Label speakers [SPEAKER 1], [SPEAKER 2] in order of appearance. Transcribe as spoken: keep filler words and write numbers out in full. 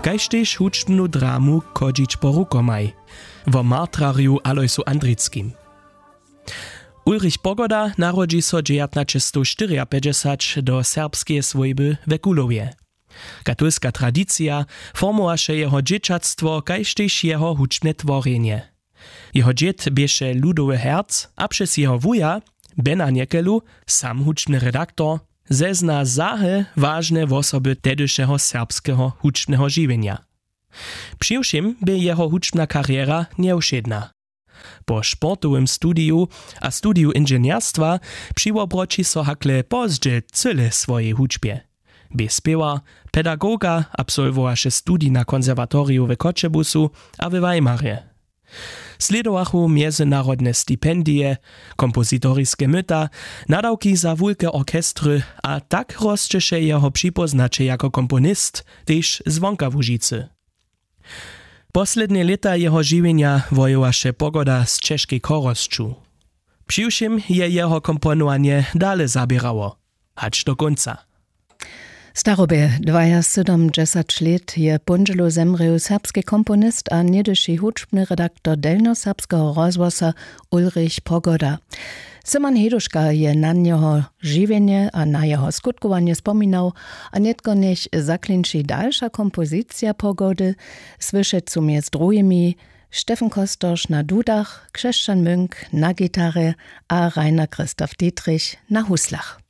[SPEAKER 1] kaž tež hučbnu dramu Kodžič po rukomaj, wo martrariu Alojsu Andrickim. Ulrich Pogoda narodzi so dziewiętnaście czterdzieści do serbskie swojby we Kulowie. Katolska tradycja formowaše jeho dzieciactwo kaž tež jeho hučbne tworjenje. Jeho dziet bieše ludowy herc, a przez jeho wuja, Bena Niekelu, sam hučbny redaktor, zezna zahe ważne wosoby tedyšeho serbskeho hučbneho žiwienia. Přiwšim by jeho hučbna kariera nieušedna. Po sportowym studiu a studiu inżynierstwa přiwobroči so hakle pozdźe cyle swojej hučbie. By spěwa, pedagoga absolwowaše studii na konserwatoriu w Kotzebusu a w Weimarje. Sledowachu międzynarodne stipendie, kompozytorskie myta, nadawki za wielkie orkestry, a tak rozczesze jeho připoznače jako komponist, też zwonka Łužicy. Poslednie lata jeho žiwienia wojowaše Pogoda z Czeszkiej Korosczu. Přiwšim je jeho komponowanie dale zabierało, hać do końca.
[SPEAKER 2] Starobie dwadzieścia let je punželo zemrel serbski komponist a niedyši hučbny redaktor delno-serbskiego rozwosa Ulrich Pogoda. Simon Heduška je na jeho žiwienie a na jeho skutkowanie spominał, a netko niech zaklinči dalsza kompozycja Pogody, słyszeć sumie z drugimi Steffen Kostoš na dudach, Krzeszczan Münk na gitarze a Rainer Christoph Dietrich na huslach.